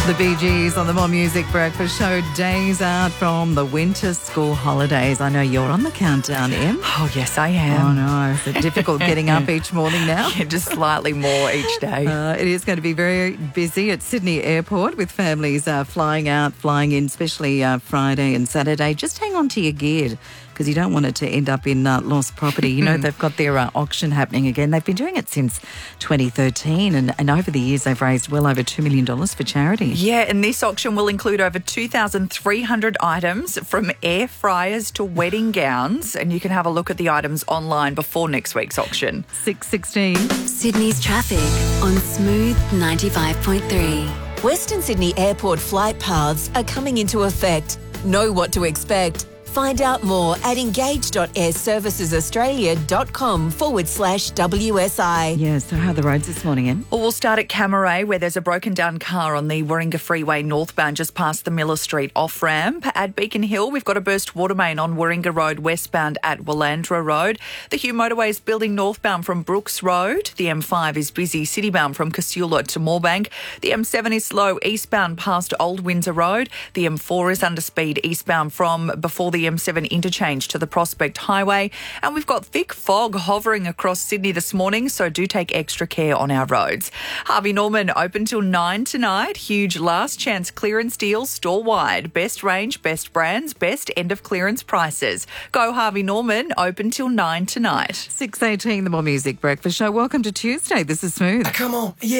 The Bee Gees on the More Music Breakfast Show, days out from the winter school holidays. I know you're on the countdown, Em. Oh, yes, I am. Oh, no. Is it difficult getting up each morning now? Yeah, just slightly more each day. It is going to be very busy at Sydney Airport with families flying out, flying in, especially Friday and Saturday. Just hang on to your gear because you don't want it to end up in lost property. You know, they've got their auction happening again. They've been doing it since 2013 and over the years they've raised well over $2 million for charity. Yeah, and this auction will include over 2,300 items from air fryers to wedding gowns, and you can have a look at the items online before next week's auction. 6:16. Sydney's traffic on Smooth 95.3. Western Sydney Airport flight paths are coming into effect. Know what to expect. Find out more at engage.airservicesaustralia.com/WSI. Yeah, so how are the roads this morning, Em? Well, we'll start at Camaray, where there's a broken down car on the Warringah Freeway northbound just past the Miller Street off-ramp. At Beacon Hill, we've got a burst water main on Warringah Road westbound at Willandra Road. The Hugh Motorway is building northbound from Brooks Road. The M5 is busy citybound from Casula to Moorebank. The M7 is slow eastbound past Old Windsor Road. The M4 is under speed eastbound from before the M7 interchange to the Prospect Highway. And we've got thick fog hovering across Sydney this morning, so do take extra care on our roads. Harvey Norman open till 9 tonight. Huge last chance clearance deals store-wide. Best range, best brands, best end of clearance prices. Go Harvey Norman, open till 9 tonight. 6:18, the More Music Breakfast Show. Welcome to Tuesday. This is Smooth. Come on, yeah.